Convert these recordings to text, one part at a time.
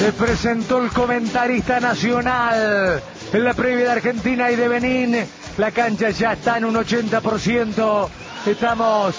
Se presentó el comentarista nacional en la previa de Argentina y de Benín. La cancha ya está en un 80%. Estamos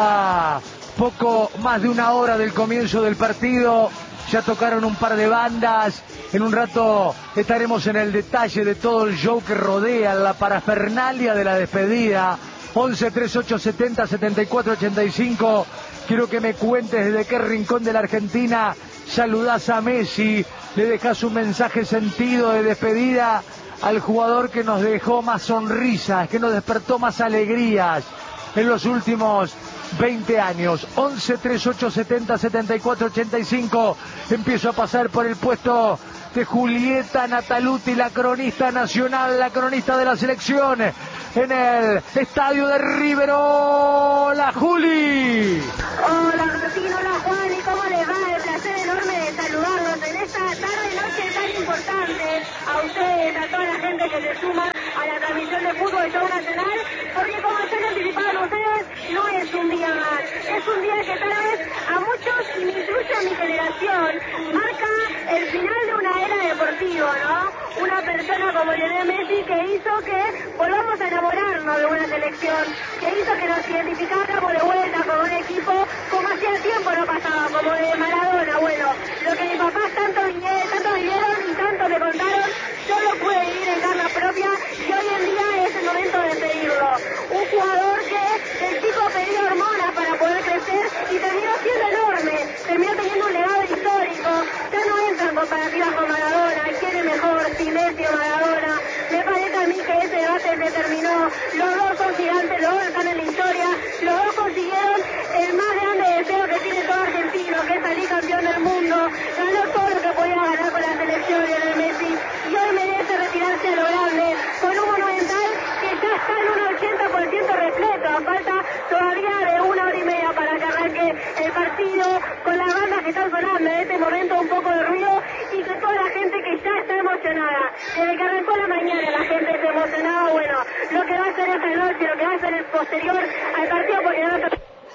a poco más de una hora del comienzo del partido. Ya tocaron un par de bandas. En un rato estaremos en el detalle de todo el show que rodea la parafernalia de la despedida. 11 38 70 74 85. Quiero que me cuentes desde qué rincón de la Argentina saludás a Messi, le dejás un mensaje sentido de despedida al jugador que nos dejó más sonrisas, que nos despertó más alegrías en los últimos 20 años. 11 38 70 74 85. Empiezo a pasar por el puesto de Julieta Nataluti, la cronista nacional, la cronista de la selección, en el estadio de River. ¡Hola, Juli! Hola, Rocín, hola, Juan, ¿y cómo les va? El placer enorme de saludarlos en esta tarde-noche tan importante. A ustedes, a toda la gente que se suma a la transmisión de fútbol de Show Nacional, porque como ya lo anticiparon ustedes, no es un día más. Es un día que tal vez a muchos, y me incluye a mi generación, marca el final de una era deportiva, ¿no? Una persona como Lionel Messi que hizo que volvamos a enamorarnos de una selección, que hizo que nos identificáramos de vuelta con un equipo como hacía tiempo no pasaba, como de Maradona. Bueno, lo que mis papás tanto vivieron y tanto me contaron, yo lo pude vivir en carne propia y hoy en día es el momento de pedirlo. Un jugador que el chico pedía hormonas para poder crecer y terminó siendo enorme, terminó teniendo un legado histórico. Ya no entran comparativas con Maradona, quién es mejor, si Messi o Maradona. Me parece a mí que ese debate se terminó. Los dos son gigantes, los dos están en la historia, los dos consiguieron el más grande deseo que tiene todo argentino, que es salir campeón del mundo. Ganó todo lo que podía ganar con la selección Lionel Messi y hoy merece retirarse a lo grande con un Monumental que ya está en un 80% repleto. Falta todavía de una hora y media para que arranque el partido, con las bandas que están sonando en este momento, un poco de ruido, y que toda la gente que ya está emocionada. Desde que arrancó la mañana la gente se emocionaba. Bueno, lo que va a ser esta noche, lo que va a ser el posterior al partido, porque no...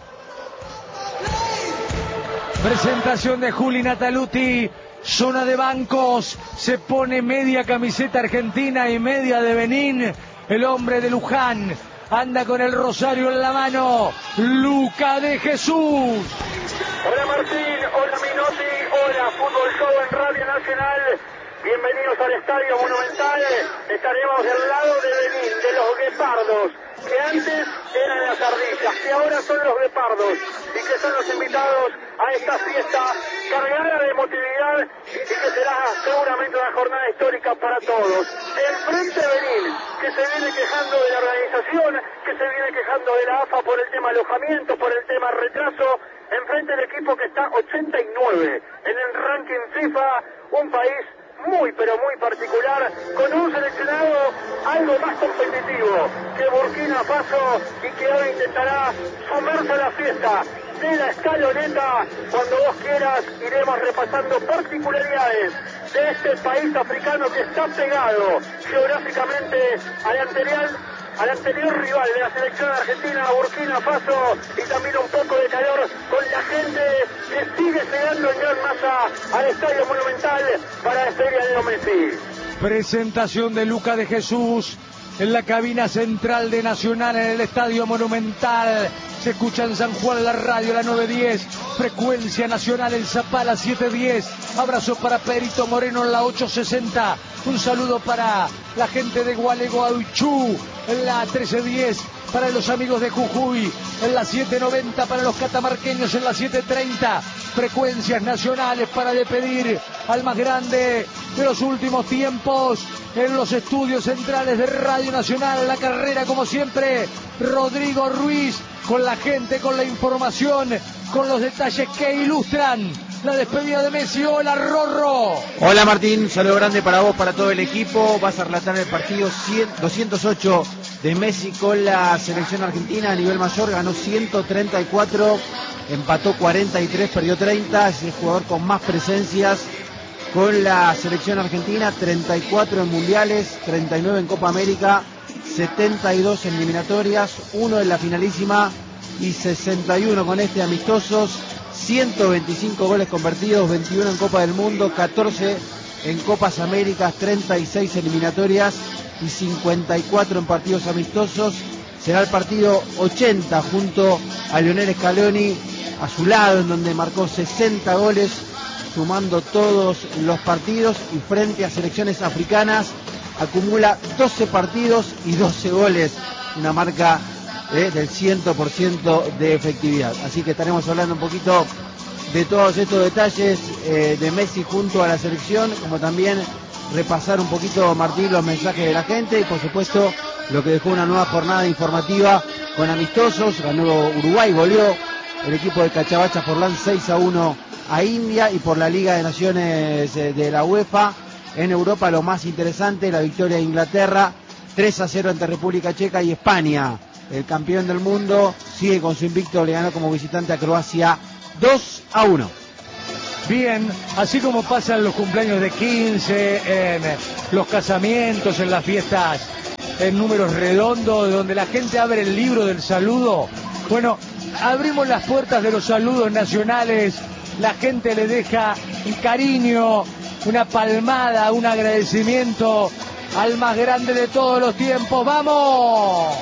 Presentación de Juli Nataluti, zona de bancos, se pone media camiseta argentina y media de Benín, el hombre de Luján, anda con el rosario en la mano, Luca de Jesús. Hola Martín, hola Minotti, hola Fútbol Show en Radio Nacional, bienvenidos al Estadio Monumental. Estaremos del lado de Benín, de los guepardos, que antes eran las ardillas, que ahora son los guepardos, y que son los invitados a esta fiesta cargada de emotividad y que será seguramente una jornada histórica para todos. El Frente Benín, que se viene quejando de la organización, que se viene quejando de la AFA por el tema alojamiento, por el tema retraso, enfrente del equipo que está 89 en el ranking FIFA, un país muy pero muy particular, con un seleccionado algo más competitivo que Burkina Faso y que hoy intentará sumarse a la fiesta de la escaloneta. Cuando vos quieras iremos repasando particularidades de este país africano que está pegado geográficamente al anterior rival de la selección argentina, Burkina Faso, y también un poco de calor con la gente que sigue llegando en gran masa al Estadio Monumental para despedir a Leo Messi. Presentación de Luca de Jesús en la cabina central de Nacional en el Estadio Monumental. Se escucha en San Juan la radio, la 910, frecuencia nacional en Zapala 710. Abrazo para Perito Moreno en la 860. Un saludo para la gente de Gualeguaychú en la 1310. Para los amigos de Jujuy en la 790. Para los catamarqueños en la 730. Frecuencias nacionales para despedir al más grande de los últimos tiempos en los estudios centrales de Radio Nacional. La carrera, como siempre, Rodrigo Ruiz, con la gente, con la información, con los detalles que ilustran la despedida de Messi. Hola, Rorro. Hola, Martín, saludo grande para vos, para todo el equipo. Vas a relatar el partido 208 de Messi con la selección argentina a nivel mayor. Ganó 134, empató 43, perdió 30. Es el jugador con más presencias con la selección argentina. 34 en mundiales, 39 en Copa América, 72 en eliminatorias, 1 en la finalísima y 61 con amistosos. 125 goles convertidos, 21 en Copa del Mundo, 14 en Copas Américas, 36 eliminatorias y 54 en partidos amistosos. Será el partido 80 junto a Lionel Scaloni a su lado, en donde marcó 60 goles, sumando todos los partidos, y frente a selecciones africanas acumula 12 partidos y 12 goles, una marca del 100% de efectividad. Así que estaremos hablando un poquito de todos estos detalles de Messi junto a la selección, como también repasar un poquito, Martín, los mensajes de la gente y por supuesto lo que dejó una nueva jornada informativa con amistosos. Ganó Uruguay, goleó el equipo de Cachavacha Forlán 6-1 a India, y por la Liga de Naciones de la UEFA en Europa lo más interesante, la victoria de Inglaterra 3-0 ante República Checa, y España, el campeón del mundo, sigue con su invicto, le ganó como visitante a Croacia 2-1. Bien, así como pasan los cumpleaños de 15, en los casamientos, en las fiestas en números redondos, donde la gente abre el libro del saludo, bueno, abrimos las puertas de los saludos nacionales, la gente le deja un cariño, una palmada, un agradecimiento al más grande de todos los tiempos. ¡Vamos!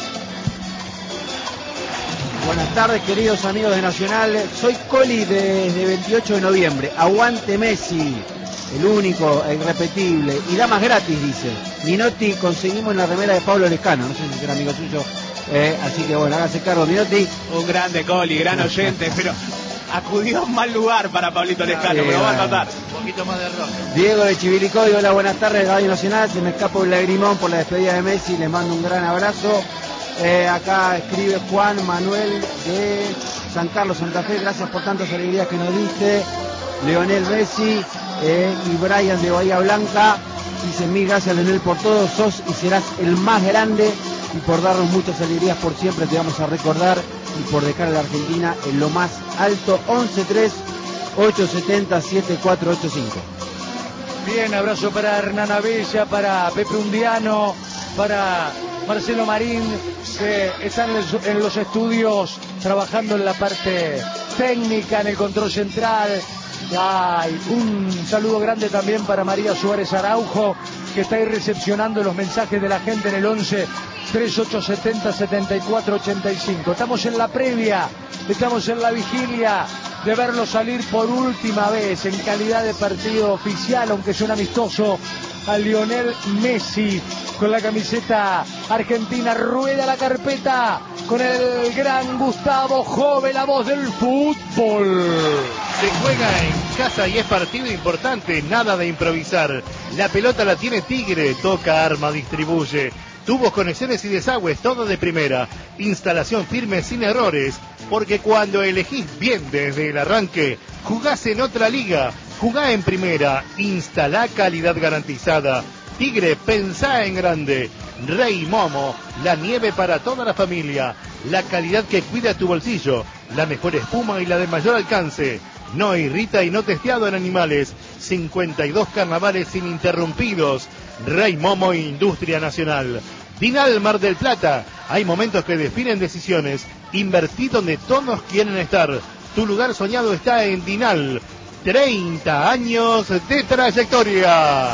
Buenas tardes, queridos amigos de Nacional. Soy Coli desde 28 de noviembre. Aguante Messi, el único, el irrepetible. Y damas gratis, dice. Minotti, conseguimos la remera de Pablo Lescano. No sé si será amigo suyo. Así que bueno, hágase cargo, Minotti. Un grande Coli, gran oyente, pero acudió a un mal lugar para Pablito Lescano, pero va a tratar. Un poquito más de error. Diego de Chivilcoy, hola, buenas tardes, Radio Nacional. Se me escapa un lagrimón por la despedida de Messi. Les mando un gran abrazo. Acá escribe Juan Manuel de San Carlos, Santa Fe, gracias por tantas alegrías que nos diste. Leonel Messi y Brian de Bahía Blanca dice: mil gracias, Leonel, por todo, sos y serás el más grande, y por darnos muchas alegrías por siempre, te vamos a recordar, y por dejar a la Argentina en lo más alto. 11-3-870-7485. Bien, abrazo para Hernán Abella, para Pepe Undiano, para Marcelo Marín, que están en los estudios trabajando en la parte técnica, en el control central. Ay, un saludo grande también para María Suárez Araujo, que está ahí recepcionando los mensajes de la gente en el 11-3870-7485. Estamos en la previa, estamos en la vigilia de verlo salir por última vez en calidad de partido oficial, aunque sea un amistoso, a Lionel Messi con la camiseta argentina. Rueda la carpeta con el gran Gustavo Jove, la voz del fútbol. Se juega en casa y es partido importante, nada de improvisar. La pelota la tiene Tigre, toca, arma, distribuye. Tubos, conexiones y desagües, todo de primera. Instalación firme sin errores, porque cuando elegís bien desde el arranque, jugás en otra liga, jugá en primera, instalá calidad garantizada. Tigre, pensá en grande. Rey Momo, la nieve para toda la familia, la calidad que cuida tu bolsillo, la mejor espuma y la de mayor alcance. No irrita y no testeado en animales. 52 carnavales ininterrumpidos. Rey Momo, Industria Nacional. Dinal Mar del Plata. Hay momentos que definen decisiones. Invertí donde todos quieren estar. Tu lugar soñado está en Dinal. 30 años de trayectoria.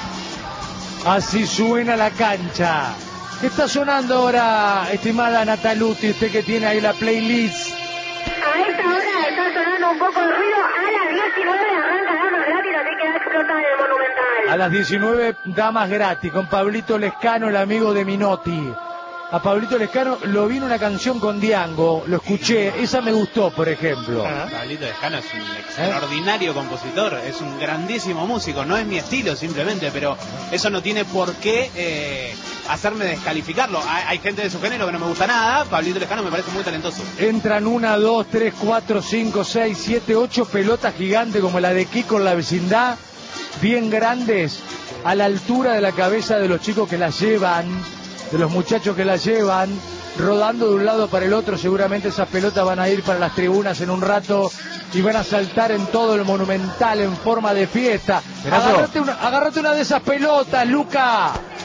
Así suena la cancha. ¿Qué está sonando ahora, estimada Nataluti, usted que tiene ahí la playlist? A esta hora está sonando un poco de ruido. A las 19 arranca Damas Gratis, así que va a explotar el Monumental. A las 19, Damas Gratis, con Pablito Lescano, el amigo de Minotti. A Pablito Lescano lo vi en una canción con Diango, lo escuché, esa me gustó, por ejemplo. Pablito Lescano es un extraordinario compositor, es un grandísimo músico, no es mi estilo simplemente, pero eso no tiene por qué hacerme descalificarlo. Hay gente de su género que no me gusta nada, Pablito Lescano me parece muy talentoso. Entran 1, 2, 3, 4, 5, 6, 7, 8 pelotas gigantes como la de Kiko en la vecindad, bien grandes, a la altura de la cabeza de los chicos que las llevan, de los muchachos que la llevan, rodando de un lado para el otro. Seguramente esas pelotas van a ir para las tribunas en un rato y van a saltar en todo el Monumental en forma de fiesta. Agárrate una de esas pelotas, Luca.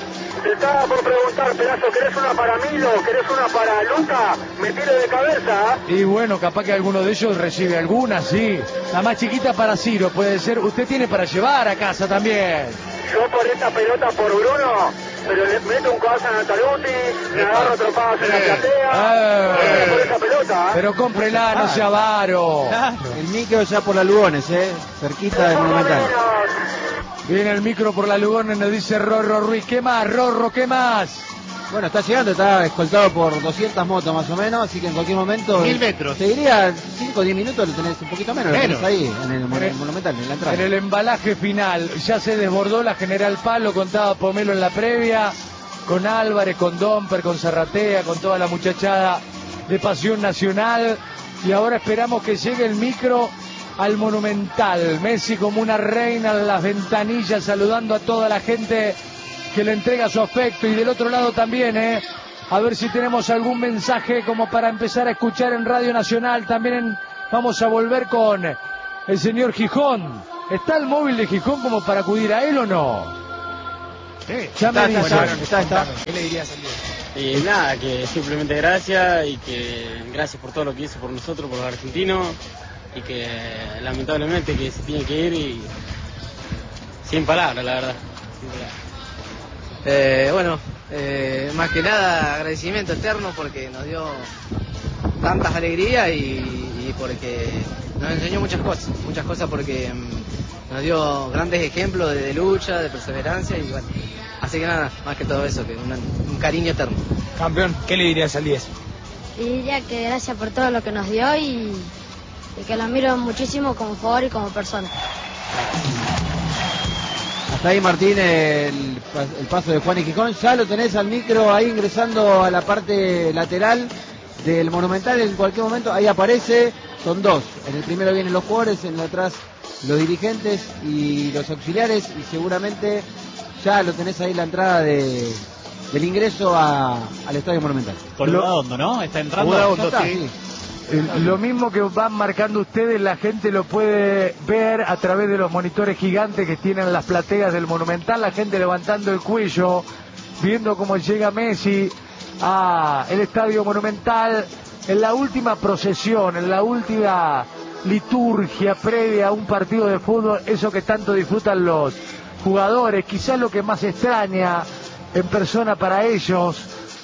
Te estaba por preguntar, Pelazo, ¿querés una para Milo? ¿Querés una para Luca? Me tiro de cabeza. Y bueno, capaz que alguno de ellos recibe alguna, sí. La más chiquita para Ciro puede ser. Usted tiene para llevar a casa también. Yo por esta pelota por Bruno, pero le meto un codazo a Nataluti, me agarro trompadas en la platea. Por esa pelota. Pero cómprela, no sea avaro. El micro ya por la Lugones, cerquita del Monumental. Viene el micro por la Lugones, nos dice Rorro Ruiz. ¿Qué más, Rorro? ¿Qué más? Bueno, está llegando, está escoltado por 200 motos más o menos, así que en cualquier momento... 1000 metros. Te diría 5 o 10 minutos, lo tenés un poquito menos, lo tenés ahí, en el Monumental, en la entrada. En el embalaje final, ya se desbordó la General Palo, contaba Pomelo en la previa, con Álvarez, con Domper, con Zarratea, con toda la muchachada de Pasión Nacional, y ahora esperamos que llegue el micro al Monumental. Messi como una reina en las ventanillas, saludando a toda la gente que le entrega su afecto, y del otro lado también, a ver si tenemos algún mensaje como para empezar a escuchar en Radio Nacional. También vamos a volver con el señor Gijón. ¿Está el móvil de Gijón como para acudir a él o no? Ya me dicen. Está. ¿Qué le dirías al día? Y nada, que simplemente gracias, y que gracias por todo lo que hizo por nosotros, por los argentinos, y que lamentablemente que se tiene que ir, y sin palabras, la verdad. Sin palabras. Más que nada agradecimiento eterno porque nos dio tantas alegrías y porque nos enseñó muchas cosas porque nos dio grandes ejemplos de lucha, de perseverancia, y bueno, así que nada, más que todo eso, que un cariño eterno. Campeón, ¿qué le dirías al 10? Y diría que gracias por todo lo que nos dio y que lo admiro muchísimo como jugador y como persona. Hasta ahí, Martín, el paso de Juan y Gijón. Ya lo tenés al micro ahí ingresando a la parte lateral del Monumental en cualquier momento. Ahí aparece, son dos. En el primero vienen los jugadores, en el atrás los dirigentes y los auxiliares, y seguramente ya lo tenés ahí la entrada del ingreso al Estadio Monumental. Por Udaondo, ¿no? Está entrando. Udaondo, Está, sí. Lo mismo que van marcando ustedes, la gente lo puede ver a través de los monitores gigantes que tienen las plateas del Monumental, la gente levantando el cuello, viendo cómo llega Messi al Estadio Monumental en la última procesión, en la última liturgia previa a un partido de fútbol, eso que tanto disfrutan los jugadores, quizás lo que más extraña en persona para ellos.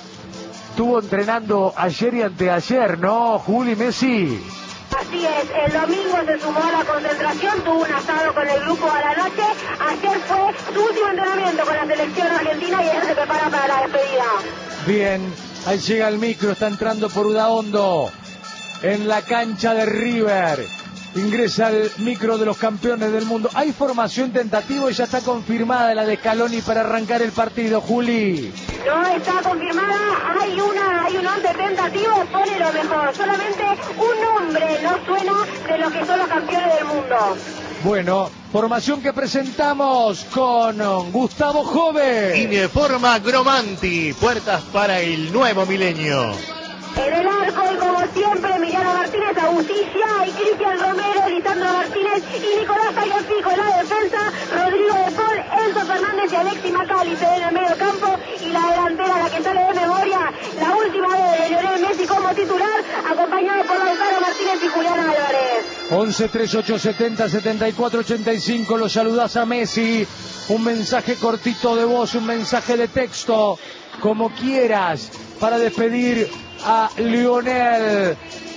Estuvo entrenando ayer y anteayer, ¿no, Juli, Messi? Así es, el domingo se sumó a la concentración, tuvo un asado con el grupo a la noche, ayer fue su último entrenamiento con la selección argentina y él se prepara para la despedida. Bien, ahí llega el micro, está entrando por Udaondo, en la cancha de River. Ingresa el micro de los campeones del mundo. Hay formación tentativa y ya está confirmada la de Scaloni para arrancar el partido, Juli. No está confirmada, hay un once tentativo, pone lo mejor. Solamente un nombre no suena de los que son los campeones del mundo. Bueno, formación que presentamos con Gustavo Jove. Informa Gromanti, puertas para el nuevo milenio. En el arco, y como siempre, Emiliano Martínez, Agustilla y Cristian Romero, Lisandro Martínez y Nicolás Tagliafico en la defensa, Rodrigo de Paul, Enzo Fernández y Alexis Macalister en el medio campo, y la delantera, la que sale de memoria, la última vez de Lionel Messi como titular, acompañado por Lautaro Martínez y Julián Álvarez. 11 38 70 74 85, lo saludás a Messi, un mensaje cortito de voz, un mensaje de texto, como quieras, para despedir a Lionel.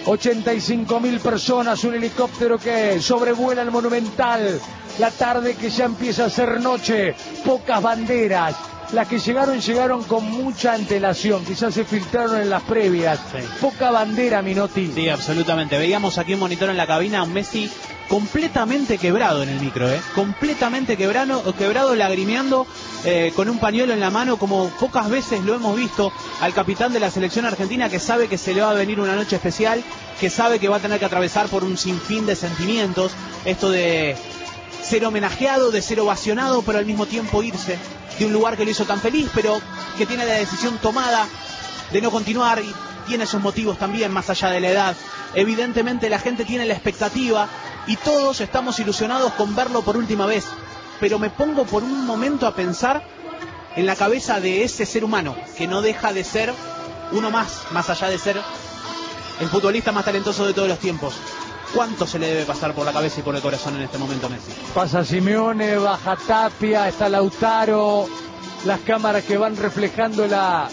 85.000 personas, un helicóptero que sobrevuela el Monumental, la tarde que ya empieza a ser noche, pocas banderas, las que llegaron con mucha antelación, quizás se filtraron en las previas, sí. Poca bandera, Minotti. Sí, absolutamente, veíamos aquí un monitor en la cabina a un Messi completamente quebrado en el micro, completamente quebrado, lagrimeando, con un pañuelo en la mano, como pocas veces lo hemos visto al capitán de la selección argentina, que sabe que se le va a venir una noche especial, que sabe que va a tener que atravesar por un sinfín de sentimientos, esto de ser homenajeado, de ser ovacionado, pero al mismo tiempo irse de un lugar que lo hizo tan feliz, pero que tiene la decisión tomada de no continuar, y tiene sus motivos también, más allá de la edad. Evidentemente la gente tiene la expectativa y todos estamos ilusionados con verlo por última vez, pero me pongo por un momento a pensar en la cabeza de ese ser humano, que no deja de ser uno más allá de ser el futbolista más talentoso de todos los tiempos. ¿Cuánto se le debe pasar por la cabeza y por el corazón en este momento a Messi? Pasa Simeone, baja Tapia, está Lautaro, las cámaras que van reflejando la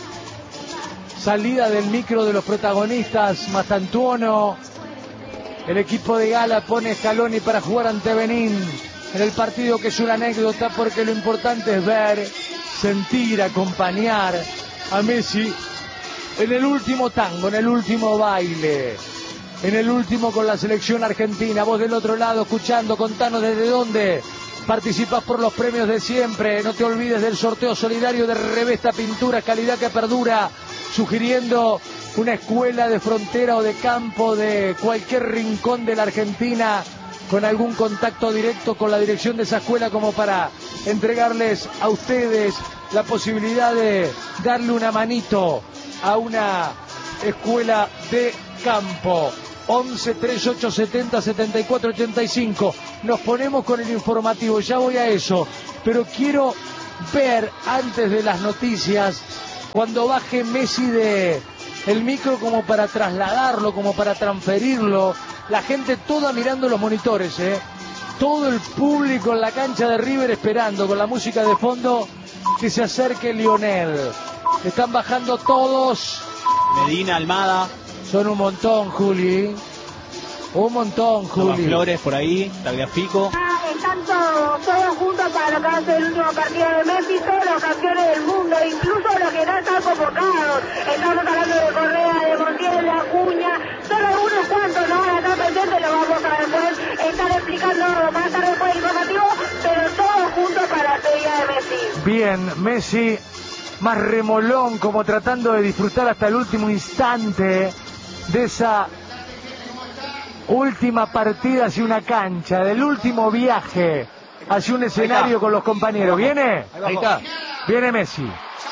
salida del micro de los protagonistas, Mastantuono. El equipo de Gala pone Scaloni para jugar ante Benín en el partido, que es una anécdota, porque lo importante es ver, sentir, acompañar a Messi en el último tango, en el último baile, en el último con la selección argentina. Vos del otro lado escuchando, contanos desde dónde participas por los premios de siempre. No te olvides del sorteo solidario de Revesta Pintura, calidad que perdura, sugiriendo una escuela de frontera o de campo de cualquier rincón de la Argentina, con algún contacto directo con la dirección de esa escuela, como para entregarles a ustedes la posibilidad de darle una manito a una escuela de campo. 11 38 70 74 85. Nos ponemos con el informativo, ya voy a eso, pero quiero ver antes de las noticias, cuando baje Messi de el micro, como para trasladarlo, como para transferirlo, la gente toda mirando los monitores, todo el público en la cancha de River esperando, con la música de fondo, que se acerque Lionel. Están bajando todos. Medina, Almada. Son un montón, Juli. Un montón, Juli. Flores por ahí, Tagliafico. Están todos juntos para lo que va a ser el último partido de Messi, todos los campeones del mundo, incluso los que no están convocados. Estamos hablando de Correa, de Montiel, de Acuña, solo unos cuantos no van a estar presentes, lo vamos a después estar explicando más tarde por el informativo, pero todos juntos para la despedida de Messi. Bien, Messi más remolón, como tratando de disfrutar hasta el último instante de esa última partida hacia una cancha, del último viaje hacia un escenario con los compañeros. ¿Viene? Ahí está. Viene Messi.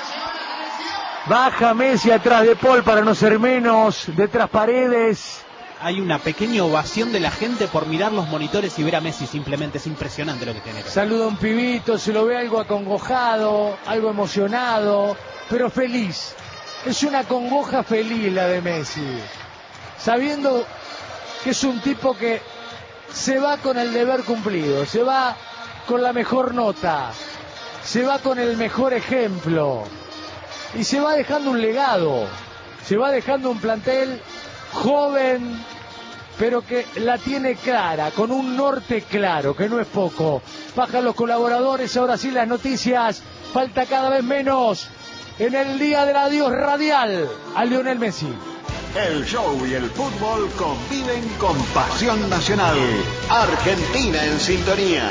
Baja Messi atrás de Paul para no ser menos, detrás Paredes. Hay una pequeña ovación de la gente por mirar los monitores y ver a Messi. Simplemente es impresionante lo que tiene. Saluda a un pibito, se lo ve algo acongojado, algo emocionado, pero feliz. Es una congoja feliz la de Messi, sabiendo que es un tipo que se va con el deber cumplido, se va con la mejor nota, se va con el mejor ejemplo y se va dejando un legado, se va dejando un plantel joven, pero que la tiene clara, con un norte claro, que no es poco. Bajan los colaboradores, ahora sí las noticias, falta cada vez menos en el día del adiós radial a Lionel Messi. El show y el fútbol conviven con pasión nacional. Argentina en sintonía.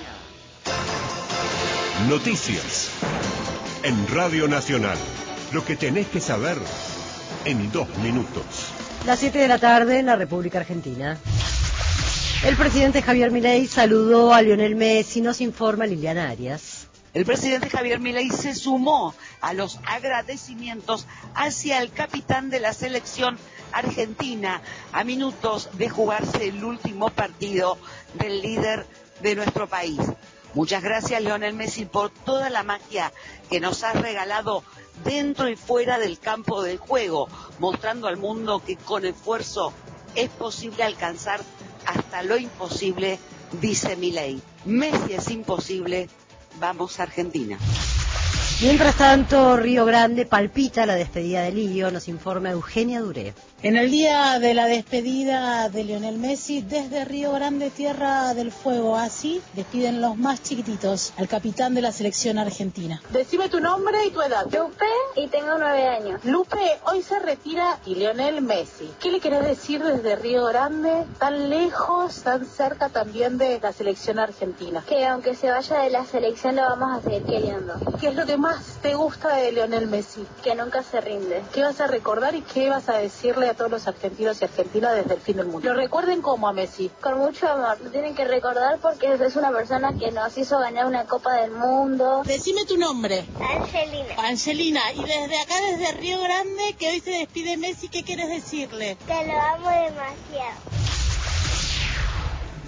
Noticias en Radio Nacional. Lo que tenés que saber en 2 minutos. Las 7 de la tarde en la República Argentina. El presidente Javier Milei saludó a Lionel Messi, nos informa Liliana Arias. El presidente Javier Milei se sumó a los agradecimientos hacia el capitán de la selección argentina a minutos de jugarse el último partido del líder de nuestro país. Muchas gracias, Lionel Messi, por toda la magia que nos has regalado dentro y fuera del campo del juego, mostrando al mundo que con esfuerzo es posible alcanzar hasta lo imposible, dice Milei. Messi es imposible. Vamos Argentina. Mientras tanto, Río Grande palpita la despedida de Lío, nos informa Eugenia Duré. En el día de la despedida de Lionel Messi, desde Río Grande, Tierra del Fuego, así despiden los más chiquititos, al capitán de la selección argentina. Decime tu nombre y tu edad. Lupe, y tengo 9 años. Lupe, hoy se retira Lionel Messi. ¿Qué le querés decir desde Río Grande, tan lejos, tan cerca también de la selección argentina? Que aunque se vaya de la selección, lo vamos a seguir queriendo. ¿Qué es lo que más te gusta de Lionel Messi? Que nunca se rinde. ¿Qué vas a recordar y qué vas a decirle a todos los argentinos y argentinas desde el fin del mundo? Lo recuerden como a Messi. Con mucho amor. Lo tienen que recordar porque es una persona que nos hizo ganar una Copa del Mundo. Decime tu nombre. Angelina. Angelina. Y desde acá, desde Río Grande, que hoy se despide Messi, ¿qué quieres decirle? Que lo amo demasiado.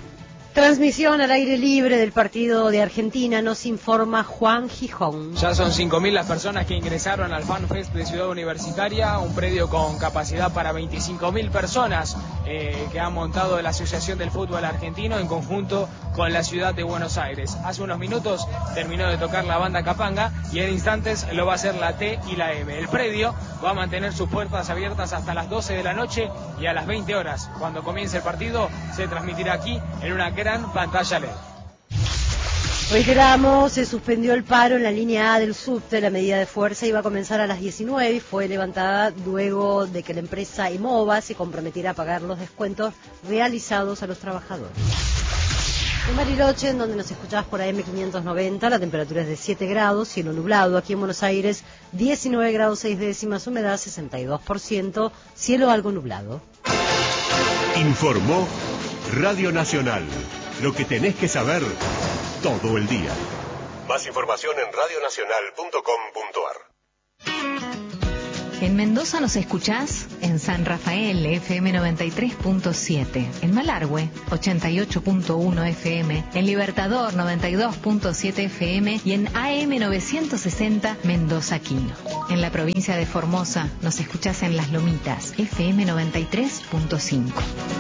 Transmisión al aire libre del partido de Argentina, nos informa Juan Gijón. Ya son 5.000 las personas que ingresaron al FanFest de Ciudad Universitaria, un predio con capacidad para 25.000 personas que ha montado la Asociación del Fútbol Argentino en conjunto con la ciudad de Buenos Aires. Hace unos minutos terminó de tocar la banda Capanga y en instantes lo va a hacer la T y la M. El predio va a mantener sus puertas abiertas hasta las 12 de la noche y a las 20 horas, cuando comience el partido, se transmitirá aquí en una gran pantalla LED. Reiteramos, se suspendió el paro en la línea A del subte. La medida de fuerza iba a comenzar a las 19 y fue levantada luego de que la empresa Emova se comprometiera a pagar los descuentos realizados a los trabajadores. En Bariloche, en donde nos escuchabas por AM590, la temperatura es de 7 grados, cielo nublado. Aquí en Buenos Aires, 19 grados 6 décimas, humedad 62%, cielo algo nublado. Informó Radio Nacional. Lo que tenés que saber todo el día. Más información en radionacional.com.ar. En Mendoza nos escuchás en San Rafael, FM 93.7, en Malargüe, 88.1 FM, en Libertador, 92.7 FM y en AM 960, Mendoza Quino. En la provincia de Formosa nos escuchás en Las Lomitas, FM 93.5.